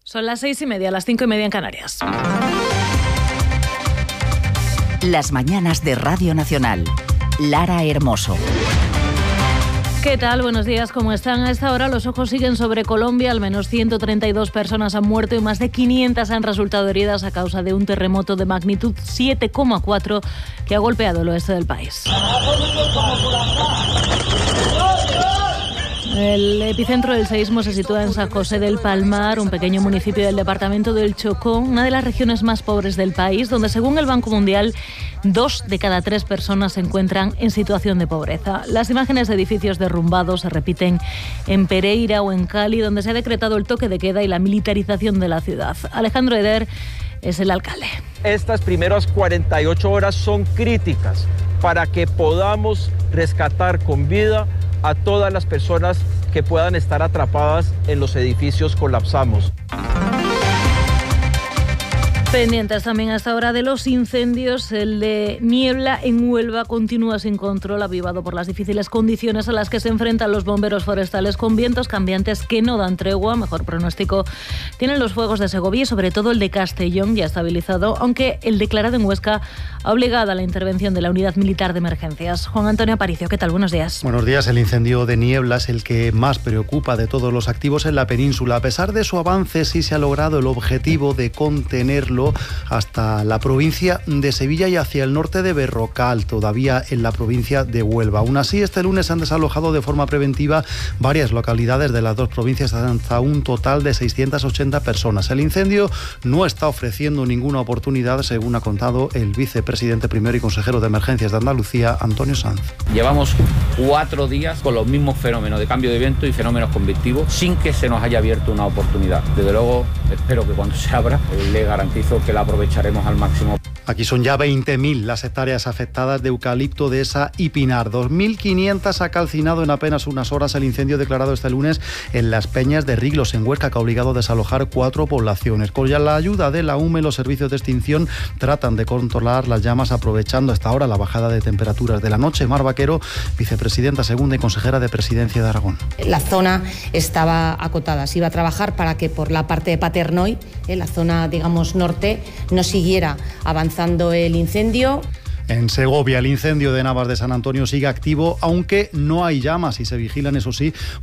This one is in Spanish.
Son las 6:30, las 5:30 en Canarias. Las mañanas de Radio Nacional. Lara Hermoso. ¿Qué tal? Buenos días, ¿cómo están? A esta hora los ojos siguen sobre Colombia. Al menos 132 personas han muerto y más de 500 han resultado heridas a causa de un terremoto de magnitud 7,4 que ha golpeado el oeste del país. El epicentro del seísmo se sitúa en San José del Palmar, un pequeño municipio del departamento del Chocó, una de las regiones más pobres del país, donde según el Banco Mundial, 2 de cada 3 personas se encuentran en situación de pobreza. Las imágenes de edificios derrumbados se repiten en Pereira o en Cali, donde se ha decretado el toque de queda y la militarización de la ciudad. Alejandro Eder es el alcalde. Estas primeras 48 horas son críticas para que podamos rescatar con vida a todas las personas que puedan estar atrapadas en los edificios colapsados. Pendientes también hasta ahora de los incendios. El de Niebla en Huelva continúa sin control, avivado por las difíciles condiciones a las que se enfrentan los bomberos forestales, con vientos cambiantes que no dan tregua. Mejor pronóstico tienen los fuegos de Segovia y sobre todo el de Castellón, ya estabilizado, aunque el declarado en Huesca ha obligado a la intervención de la Unidad Militar de Emergencias. Juan Antonio Aparicio, ¿qué tal? Buenos días. Buenos días. El incendio de Niebla es el que más preocupa de todos los activos en la península. A pesar de su avance, sí se ha logrado el objetivo de contenerlo hasta la provincia de Sevilla y hacia el norte de Berrocal, todavía en la provincia de Huelva. Aún así, este lunes se han desalojado de forma preventiva varias localidades de las dos provincias, hasta un total de 680 personas. El incendio no está ofreciendo ninguna oportunidad, según ha contado el vicepresidente primero y consejero de Emergencias de Andalucía, Antonio Sanz. Llevamos 4 días con los mismos fenómenos de cambio de viento y fenómenos convectivos sin que se nos haya abierto una oportunidad. Desde luego, espero que cuando se abra, le garantizo que la aprovecharemos al máximo. Aquí son ya 20.000 las hectáreas afectadas de eucalipto, dehesa y pinar. 2.500 ha calcinado en apenas unas horas el incendio declarado este lunes en las Peñas de Riglos, en Huesca, que ha obligado a desalojar 4 poblaciones. Con la ayuda de la UME, los servicios de extinción tratan de controlar las llamas, aprovechando hasta ahora la bajada de temperaturas de la noche. Mar Vaquero, vicepresidenta segunda y consejera de Presidencia de Aragón. La zona estaba acotada. Se iba a trabajar para que por la parte de Paternoi, en la zona, digamos, norte, no siguiera avanzando el incendio. En Segovia, el incendio de Navas de San Antonio sigue activo, aunque no hay llamas y se vigilan, eso sí,